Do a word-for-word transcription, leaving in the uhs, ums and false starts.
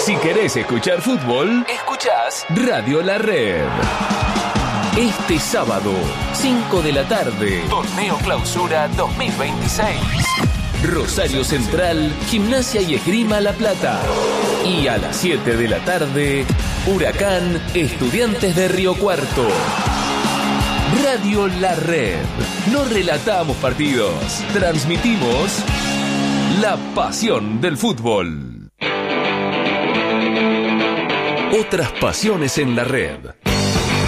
Si querés escuchar fútbol, escuchás Radio La Red. Este sábado, cinco de la tarde, Torneo Clausura dos mil veintiséis. Rosario Central, Gimnasia y Esgrima La Plata. Y a las siete de la tarde, Huracán, Estudiantes de Río Cuarto. Radio La Red. No relatamos partidos, transmitimos la pasión del fútbol. Otras pasiones en la red.